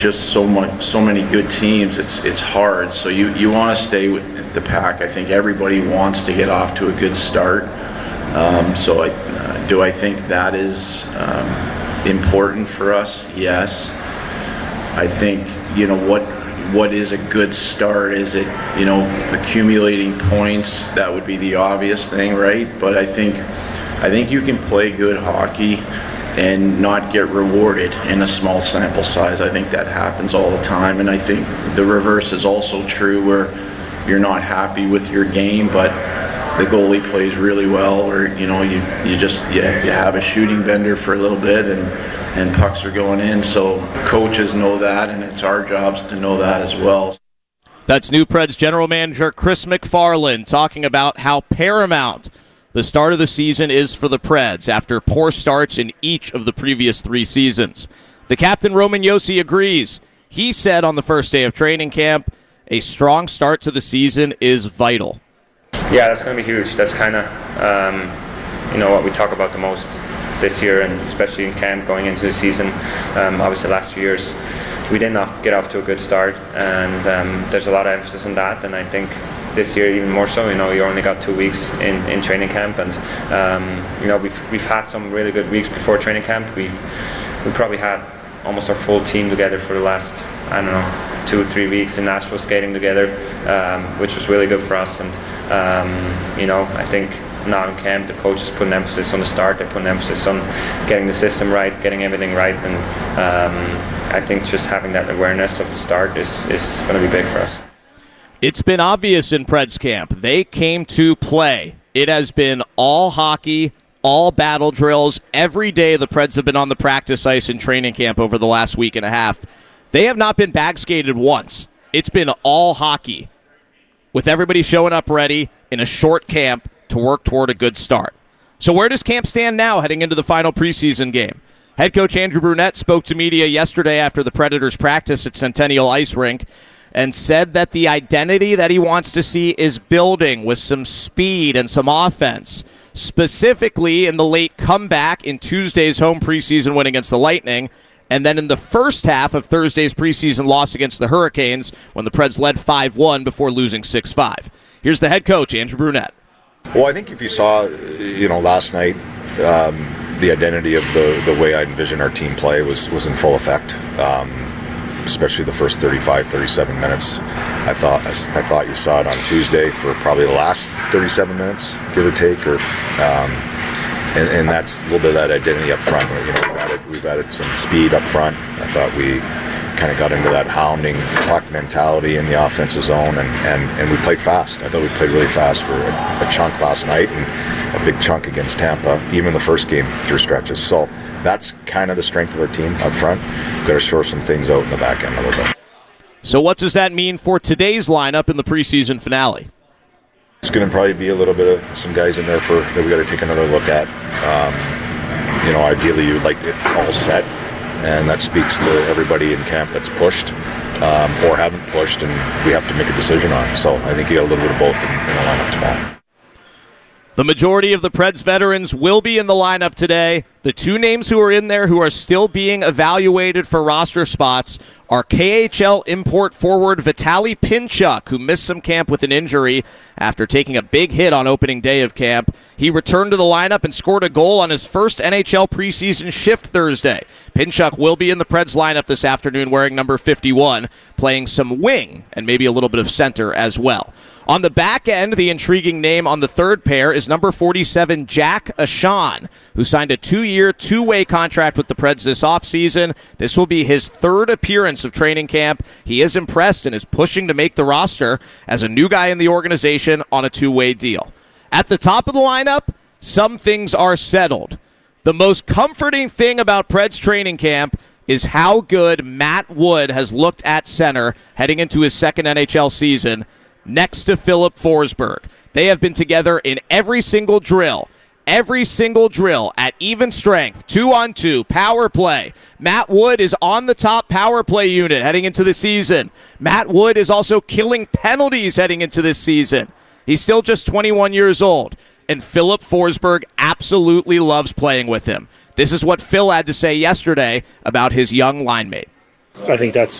Just so many good teams. It's hard. So you want to stay with the pack. I think everybody wants to get off to a good start. Do I think that is important for us? Yes. I think what is a good start? Is it accumulating points? That would be the obvious thing, right? But I think you can play good hockey and not get rewarded in a small sample size. I think that happens all the time, and I think the reverse is also true, where you're not happy with your game, but the goalie plays really well, or you have a shooting bender for a little bit, and pucks are going in. So coaches know that, and it's our jobs to know that as well. That's new Preds general manager Chris MacFarland talking about how paramount the start of the season is for the Preds after poor starts in each of the previous 3 seasons. The captain, Roman Josi, agrees. He said on the first day of training camp, a strong start to the season is vital. Yeah, that's going to be huge. That's kind of what we talk about the most this year, and especially in camp going into the season. Obviously, the last few years we did not get off to a good start, and there's a lot of emphasis on that, and I think this year even more so. You only got 2 weeks in training camp, and we've had some really good weeks before training camp. We probably had almost our full team together for the last 2 or 3 weeks in Nashville skating together, which was really good for us. And I think now in camp the coaches put an emphasis on the start. They put an emphasis on getting the system right, getting everything right, and I think just having that awareness of the start is going to be big for us. It's been obvious in Preds camp. They came to play. It has been all hockey, all battle drills. Every day the Preds have been on the practice ice in training camp over the last week and a half. They have not been bag skated once. It's been all hockey, with everybody showing up ready in a short camp to work toward a good start. So where does camp stand now heading into the final preseason game? Head coach Andrew Brunette spoke to media yesterday after the Predators practice at Centennial Ice Rink and said that the identity that he wants to see is building with some speed and some offense, specifically in the late comeback in Tuesday's home preseason win against the Lightning, and then in the first half of Thursday's preseason loss against the Hurricanes when the Preds led 5-1 before losing 6-5. Here's the head coach, Andrew Brunette. Well, I think if you saw, last night, the identity of the way I envisioned our team play was in full effect. Especially the first 35, 37 minutes. I thought you saw it on Tuesday for probably the last 37 minutes, give or take, and that's a little bit of that identity up front. We've added some speed up front. I thought we kind of got into that hounding puck mentality in the offensive zone, and we played fast. I thought we played really fast for a chunk last night, and a big chunk against Tampa, even the first game through stretches. So that's kind of the strength of our team up front. Got to shore some things out in the back end a little bit. So what does that mean for today's lineup in the preseason finale? It's going to probably be a little bit of some guys in there that we got to take another look at. Ideally you would like it all set, and that speaks to everybody in camp that's pushed or haven't pushed, and we have to make a decision on. So I think you got a little bit of both in the lineup tomorrow. The majority of the Preds veterans will be in the lineup today. The 2 names who are in there who are still being evaluated for roster spots are KHL import forward Vitaly Pinchuk, who missed some camp with an injury after taking a big hit on opening day of camp. He returned to the lineup and scored a goal on his first NHL preseason shift Thursday. Pinchuk will be in the Preds lineup this afternoon wearing number 51, playing some wing and maybe a little bit of center as well. On the back end, the intriguing name on the third pair is number 47, Jack Ashan, who signed a 2-year, 2-way contract with the Preds this offseason. This will be his 3rd appearance of training camp. He is impressed and is pushing to make the roster as a new guy in the organization on a 2-way deal. At the top of the lineup, some things are settled. The most comforting thing about Preds training camp is how good Matt Wood has looked at center heading into his 2nd NHL season, next to Philip Forsberg. They have been together in every single drill at even strength, 2-on-2, power play. Matt Wood is on the top power play unit heading into the season. Matt Wood is also killing penalties heading into this season. He's still just 21 years old, and Philip Forsberg absolutely loves playing with him. This is what Phil had to say yesterday about his young line mate. I think that's